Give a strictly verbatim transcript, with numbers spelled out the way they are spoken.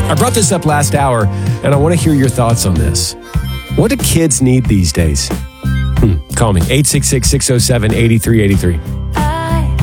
I brought this up last hour, and I want to hear your thoughts on this. What do kids need these days? Hmm. Call me, eight six six, six oh seven, eight three eight three.